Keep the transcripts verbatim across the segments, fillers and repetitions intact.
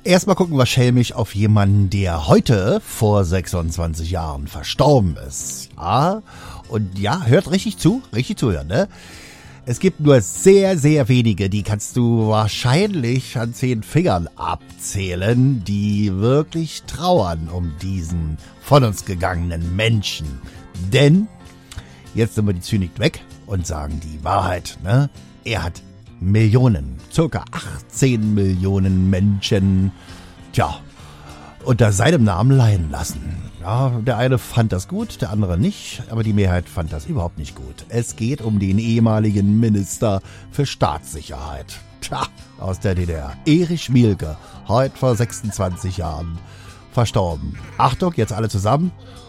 Erstmal gucken wir schelmisch auf jemanden, der heute vor sechsundzwanzig Jahren verstorben ist. Ja, und ja, hört richtig zu, richtig zuhören, ne? Es gibt nur sehr, sehr wenige, die kannst du wahrscheinlich an zehn Fingern abzählen, die wirklich trauern um diesen von uns gegangenen Menschen. Denn, jetzt sind wir die Zynik weg und sagen die Wahrheit, ne? Er hat Millionen, circa achtzehn Millionen Menschen, tja, unter seinem Namen leiden lassen. Ja, der eine fand das gut, der andere nicht, aber die Mehrheit fand das überhaupt nicht gut. Es geht um den ehemaligen Minister für Staatssicherheit. Tja, aus der D D R. Erich Mielke, heute vor sechsundzwanzig Jahren verstorben. Achtung, jetzt alle zusammen.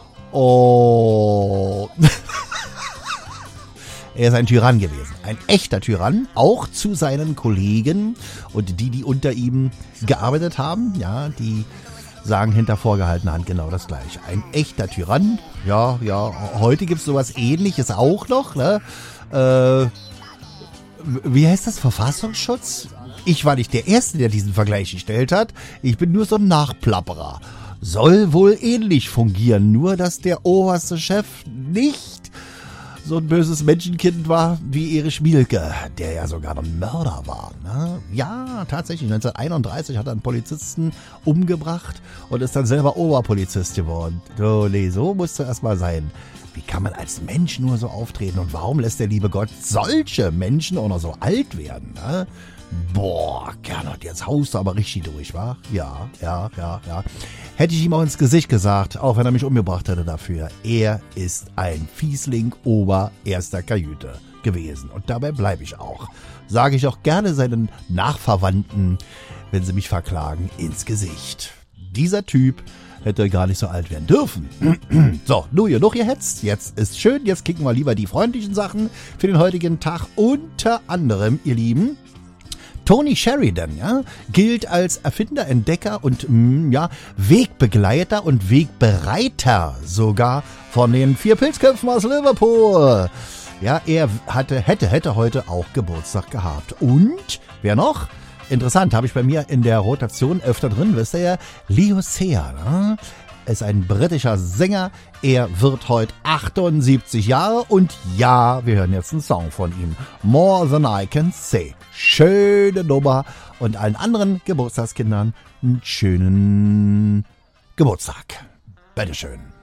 Oh... Er ist ein Tyrann gewesen, ein echter Tyrann, auch zu seinen Kollegen und die, die unter ihm gearbeitet haben, ja, die sagen hinter vorgehaltener Hand genau das Gleiche. Ein echter Tyrann, ja, ja, heute gibt's sowas Ähnliches auch noch, ne? Äh, wie heißt das, Verfassungsschutz? Ich war nicht der Erste, der diesen Vergleich gestellt hat, ich bin nur so ein Nachplapperer. Soll wohl ähnlich fungieren, nur dass der oberste Chef nicht so ein böses Menschenkind war wie Erich Mielke, der ja sogar ein Mörder war. Ne? Ja, tatsächlich, neunzehnhunderteinunddreißig hat er einen Polizisten umgebracht und ist dann selber Oberpolizist geworden. So, nee, so musste erst mal sein. Wie kann man als Mensch nur so auftreten und warum lässt der liebe Gott solche Menschen auch noch so alt werden? Ne? Boah, Gernot, jetzt haust du aber richtig durch, wa? Ja, ja, ja, ja. Hätte ich ihm auch ins Gesicht gesagt, auch wenn er mich umgebracht hätte dafür. Er ist ein Fiesling ober erster Kajüte gewesen. Und dabei bleibe ich auch. Sage ich auch gerne seinen Nachverwandten, wenn sie mich verklagen, ins Gesicht. Dieser Typ hätte gar nicht so alt werden dürfen. So, nur genug gehetzt. Jetzt ist schön, jetzt kicken wir lieber die freundlichen Sachen für den heutigen Tag. Unter anderem, ihr Lieben, Tony Sheridan, ja, gilt als Erfinder, Entdecker und mh, ja, Wegbegleiter und Wegbereiter sogar von den vier Pilzköpfen aus Liverpool. Ja, er hatte, hätte, hätte heute auch Geburtstag gehabt. Und, wer noch? Interessant, habe ich bei mir in der Rotation öfter drin, wisst ihr ja, Leo Sayer, ne? Ist ein britischer Sänger. Er wird heute achtundsiebzig Jahre und ja, wir hören jetzt einen Song von ihm. More Than I Can Say. Schöne Nummer und allen anderen Geburtstagskindern einen schönen Geburtstag. Bitteschön.